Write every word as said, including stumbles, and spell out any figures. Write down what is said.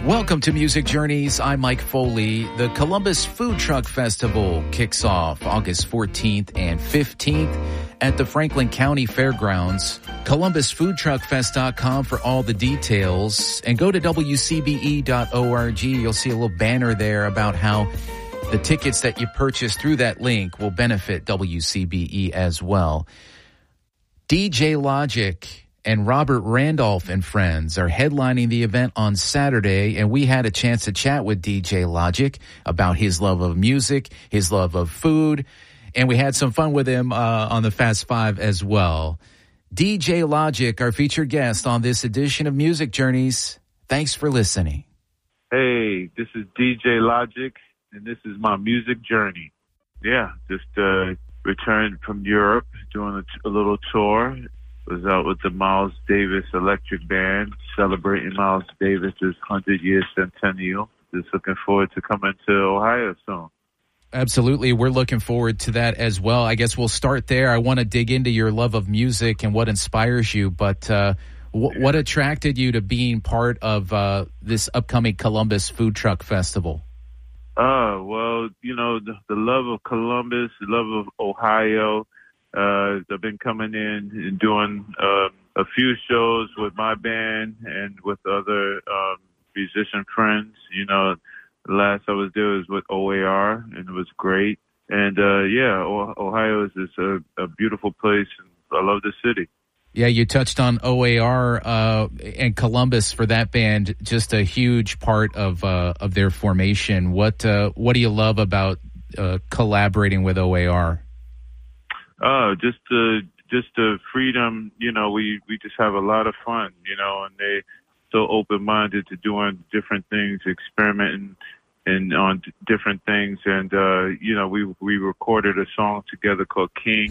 Welcome to Music Journeys. I'm Mike Foley. The Columbus Food Truck Festival kicks off August fourteenth and fifteenth at the Franklin County Fairgrounds. Columbus Food Truck Fest dot com for all the details. And go to W C B E dot org. You'll see a little banner there about how the tickets that you purchase through that link will benefit W C B E as well. D J Logic and Robert Randolph and friends are headlining the event on Saturday, and we had a chance to chat with D J Logic about his love of music, his love of food, and we had some fun with him uh, on the Fast Five as well. D J Logic, our featured guest on this edition of Music Journeys. Thanks for listening. Hey, this is D J Logic, and this is my music journey. Yeah, just uh, returned from Europe, doing a, t- a little tour. Was out with the Miles Davis Electric Band, celebrating Miles Davis's hundred-year centennial. Just looking forward to coming to Ohio soon. Absolutely. We're looking forward to that as well. I guess we'll start there. I want to dig into your love of music and what inspires you, but uh, w- what attracted you to being part of uh, this upcoming Columbus Food Truck Festival? Oh, well, you know, the, the love of Columbus, the love of Ohio. Uh, I've been coming in and doing uh, a few shows with my band and with other um, musician friends. You know, the last I was there was with O A R, and it was great. And, uh, yeah, o- Ohio is just a, a beautiful place, and I love the city. Yeah, you touched on O A R uh, and Columbus for that band, just a huge part of uh, of their formation. What uh, what do you love about uh, collaborating with O A R? Oh, just the just the freedom, you know, we, we just have a lot of fun, you know, and they so open-minded to doing different things, experimenting and on different things. And, uh, you know, we we recorded a song together called King.